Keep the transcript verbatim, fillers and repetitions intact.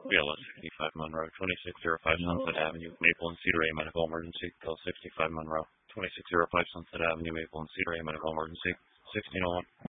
B L S sixty-five Monroe, twenty-six oh five Sunset Avenue, Maple and Cedar A medical emergency. Bill sixty-five Monroe, twenty-six oh five Sunset Avenue, Maple and Cedar A medical emergency. sixteen oh one.